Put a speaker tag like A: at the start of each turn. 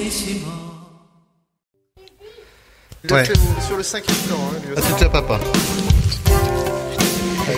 A: Ouais.
B: Sur le 5e temps, hein, lui
A: Ah,
B: aussi.
A: c'est déjà papa.